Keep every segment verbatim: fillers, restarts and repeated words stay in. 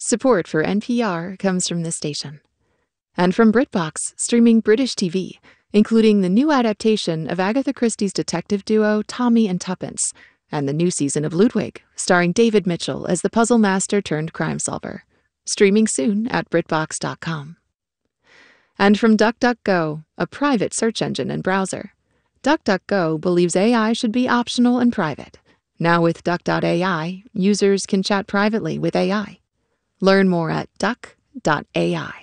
Support for N P R comes from this station. And from BritBox, streaming British T V, including the new adaptation of Agatha Christie's detective duo Tommy and Tuppence, and the new season of Ludwig, starring David Mitchell as the puzzle master turned crime solver. Streaming soon at BritBox dot com. And from DuckDuckGo, a private search engine and browser. DuckDuckGo believes A I should be optional and private. Now with Duck dot A I, users can chat privately with A I. Learn more at Duck dot A I.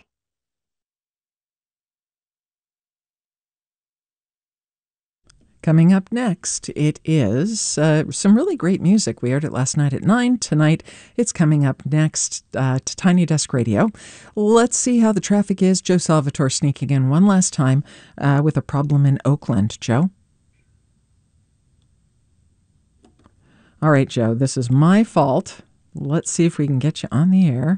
Coming up next, it is uh, some really great music. We aired it last night at nine. Tonight, it's coming up next uh, to Tiny Desk Radio. Let's see how the traffic is. Joe Salvatore sneaking in one last time uh, with a problem in Oakland. Joe? All right, Joe, this is my fault. Let's see if we can get you on the air.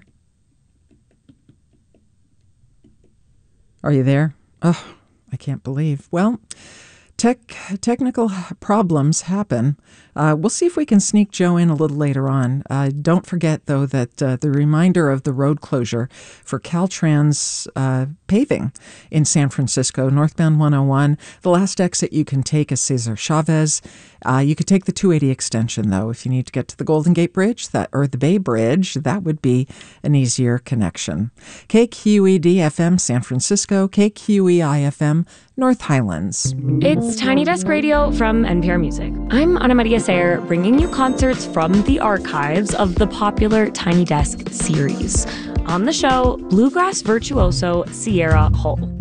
Are you there? Oh, I can't believe. Well, Tech, technical problems happen. Uh, we'll see if we can sneak Joe in a little later on. Uh, don't forget, though, that uh, the reminder of the road closure for Caltrans uh, paving in San Francisco, northbound one oh one. The last exit you can take is Cesar Chavez. Uh, you could take the two eighty extension, though, if you need to get to the Golden Gate Bridge that or the Bay Bridge. That would be an easier connection. K Q E D F M San Francisco, K Q E I F M North Highlands. It's Tiny Desk Radio from N P R Music. I'm Ana Maria Sayer, bringing you concerts from the archives of the popular Tiny Desk series. On the show, bluegrass virtuoso Sierra Hull.